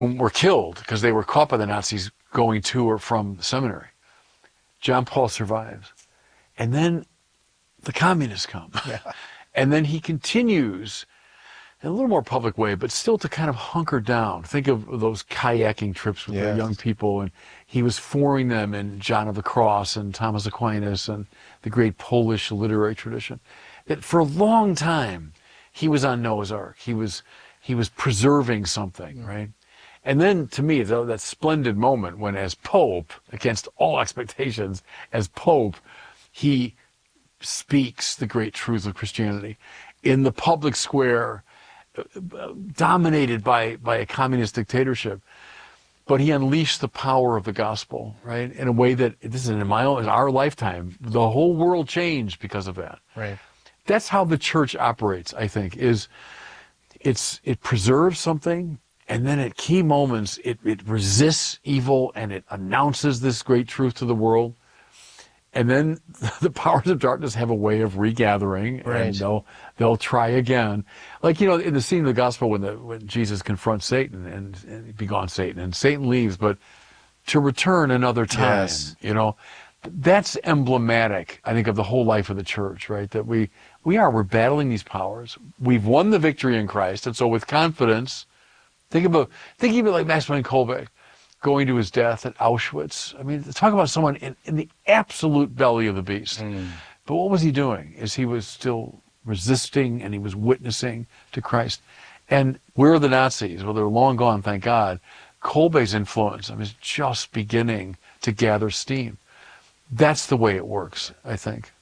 were killed because they were caught by the Nazis going to or from the seminary. John Paul survives. And then the communists come. Yeah. And then he continues in a little more public way, but still to kind of hunker down. Think of those kayaking trips with the young people. And he was forming them in John of the Cross and Thomas Aquinas and the great Polish literary tradition. That for a long time, he was on Noah's Ark. He was preserving something, right? And then, to me, that splendid moment when, as Pope, against all expectations, as Pope, he speaks the great truth of Christianity in the public square, dominated by a communist dictatorship. But he unleashed the power of the gospel, right? In a way that, this is in our lifetime, the whole world changed because of that. Right. That's how the church operates, I think, it preserves something, and then at key moments, it resists evil and it announces this great truth to the world. And then the powers of darkness have a way of regathering, and they'll try again. Like, in the scene of the gospel when Jesus confronts Satan and be gone, Satan, and Satan leaves, but to return another time, that's emblematic, I think, of the whole life of the church, right? That we're battling these powers. We've won the victory in Christ, and so with confidence, think of it like Maximilian Kolbe going to his death at Auschwitz. I mean, talk about someone in the absolute belly of the beast. But what was he doing? He was still resisting, and he was witnessing to Christ. And where are the Nazis? Well, they're long gone, thank God. Kolbe's influence is just beginning to gather steam. That's the way it works, I think.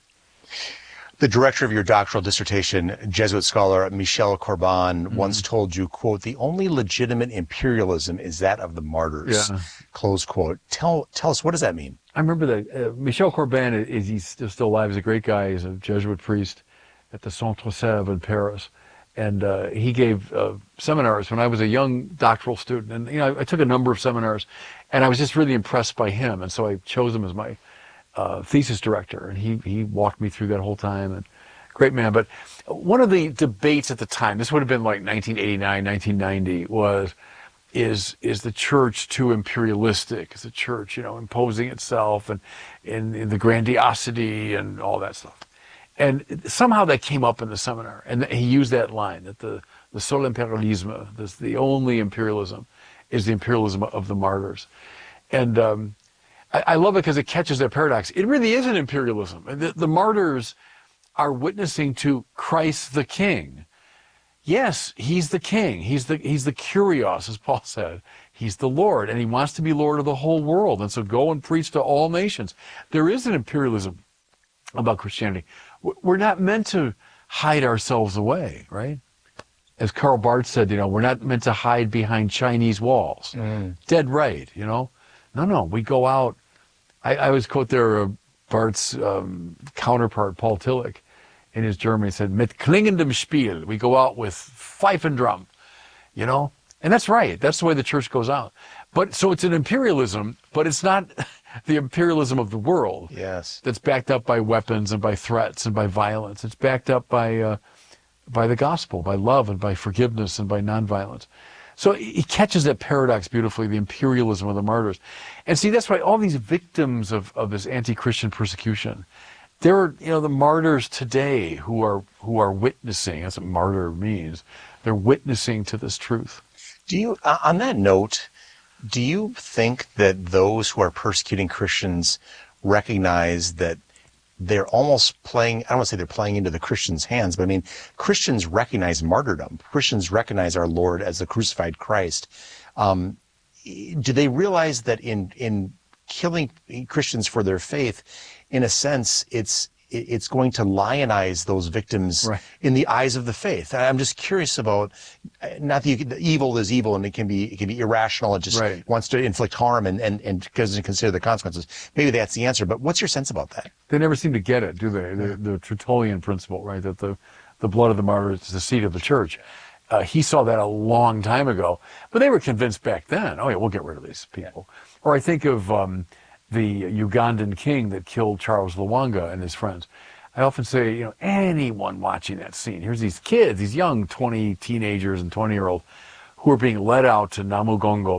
The director of your doctoral dissertation, Jesuit scholar Michel Corbin, once told you, quote, "The only legitimate imperialism is that of the martyrs," close quote. Tell us, what does that mean? I remember that. Michel Corbin, he's still alive. He's a great guy. He's a Jesuit priest at the Centre Sèvres in Paris. And he gave seminars when I was a young doctoral student. And, I took a number of seminars, and I was just really impressed by him. And so I chose him as my thesis director, and he walked me through that whole time, and great man. But one of the debates at the time, this would have been like 1989, 1990, is the church too imperialistic? Is the church, imposing itself and in the grandiosity and all that stuff? And somehow that came up in the seminar, and he used that line that the seul impérialisme, the only imperialism, is the imperialism of the martyrs. And I love it because it catches that paradox. It really is an imperialism. The martyrs are witnessing to Christ the King. Yes, he's the King. He's the Kyrios, as Paul said. He's the Lord, and he wants to be Lord of the whole world. And so go and preach to all nations. There is an imperialism about Christianity. We're not meant to hide ourselves away, right? As Karl Barth said, we're not meant to hide behind Chinese walls. Dead right, No, we go out. I always quote there Barth's counterpart, Paul Tillich, in his German. He said, "Mit klingendem Spiel." We go out with fife and drum, And that's right. That's the way the church goes out. But so it's an imperialism, but it's not the imperialism of the world. Yes. That's backed up by weapons and by threats and by violence. It's backed up by the gospel, by love and by forgiveness and by nonviolence. So he catches that paradox beautifully, the imperialism of the martyrs. And see, that's why all these victims of this anti-Christian persecution, they're, the martyrs today who are witnessing, that's what martyr means, they're witnessing to this truth. Do you, on that note, do you think that those who are persecuting Christians recognize that they're almost playing, I don't want to say they're playing into the Christians' hands, but Christians recognize martyrdom. Christians recognize our Lord as the crucified Christ. Do they realize that in killing Christians for their faith, in a sense, it's going to lionize those victims in the eyes of the faith? I'm just curious about, not that evil is evil and it can be irrational. It just wants to inflict harm and doesn't consider the consequences. Maybe that's the answer, but what's your sense about that? They never seem to get it, do they? The Tertullian principle, right? That the blood of the martyrs is the seed of the church. He saw that a long time ago, but they were convinced back then, oh yeah, we'll get rid of these people. Or I think of the Ugandan king that killed Charles Lwanga and his friends. I often say, anyone watching that scene, here's these kids, these young 20 teenagers and 20-year-olds who are being led out to Namugongo,